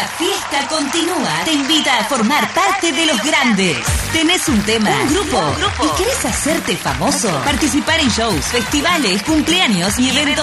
La fiesta continúa. Te invita a formar parte de los grandes. ¿Tenés un tema, un grupo y querés hacerte famoso? Participar en shows, festivales, cumpleaños y eventos